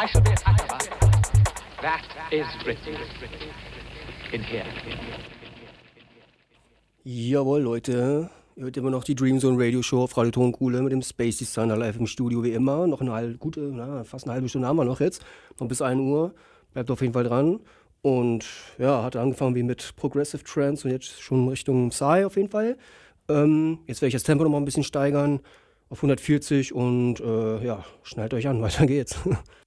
I shall be a Acrobat. That is written in here. Jawohl, Leute. Ihr hört immer noch die Dreamzone Radio Show auf Radio Tonkuhle mit dem Space Designer live im Studio wie immer. Noch fast eine halbe Stunde haben wir noch jetzt. Noch bis 1 Uhr. Bleibt auf jeden Fall dran. Und ja, hat angefangen wie mit Progressive Trance und jetzt schon Richtung Psy auf jeden Fall. Jetzt werde ich das Tempo noch mal ein bisschen steigern auf 140 und ja, schnallt euch an, weiter geht's.